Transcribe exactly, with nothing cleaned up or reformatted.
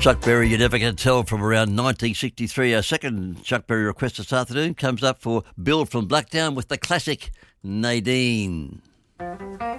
Chuck Berry, You Never Can Tell, from around nineteen sixty-three. Our second Chuck Berry request this afternoon comes up for Bill from Blackdown with the classic Nadine.